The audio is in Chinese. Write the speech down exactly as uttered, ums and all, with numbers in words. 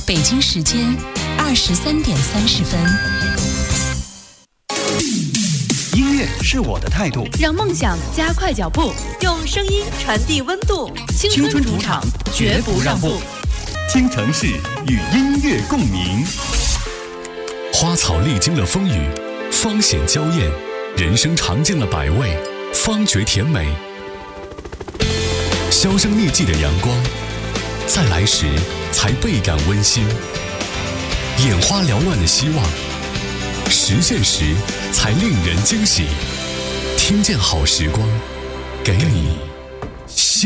北京时间二十三点三十分。 音乐是我的态度， 让梦想加快脚步，用声音传递温度。青春主场，绝不让步。 京城市与音乐共鸣。 花草历经了风雨，方显娇艳；人生尝尽了百味，方觉甜美。销声匿迹的阳光，再来时才倍感温馨；眼花缭乱的希望，实现时才令人惊喜。听见好时光，给你